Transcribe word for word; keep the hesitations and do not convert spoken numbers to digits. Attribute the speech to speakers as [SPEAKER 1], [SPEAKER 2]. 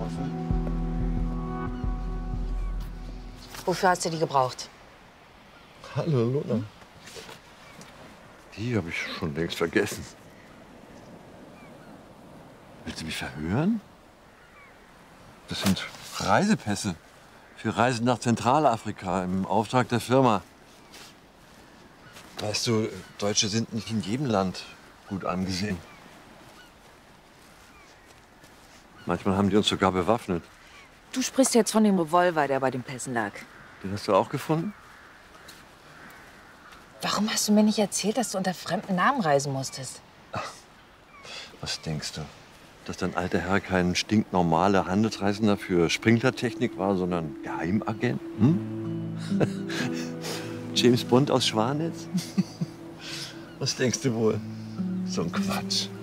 [SPEAKER 1] getroffen. Wofür hast du die gebraucht?
[SPEAKER 2] Hallo, Lola. Die habe ich schon längst vergessen. Willst du mich verhören? Das sind Reisepässe für Reisen nach Zentralafrika im Auftrag der Firma. Weißt du, Deutsche sind nicht in jedem Land gut angesehen. Manchmal haben die uns sogar bewaffnet.
[SPEAKER 1] Du sprichst jetzt von dem Revolver, der bei den Pässen lag.
[SPEAKER 2] Den hast du auch gefunden?
[SPEAKER 1] Warum hast du mir nicht erzählt, dass du unter fremden Namen reisen musstest?
[SPEAKER 2] Ach, was denkst du? Dass dein alter Herr kein stinknormaler Handelsreisender für Sprinklertechnik war, sondern Geheimagent? Hm? James Bond aus Schwanitz? Was denkst du wohl? So ein Quatsch.